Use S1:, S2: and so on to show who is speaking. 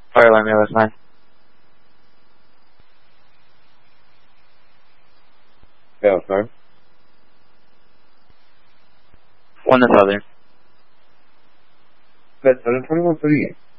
S1: Fire alarm, yeah, that's 9.
S2: Yeah, sorry.
S1: 1 to Southern.
S2: That's 2138.